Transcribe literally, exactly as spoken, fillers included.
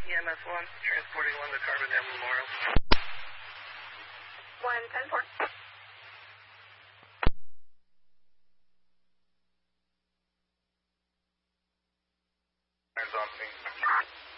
E M S one, transporting one to Carbondale Memorial. one ten four. Hands on scene.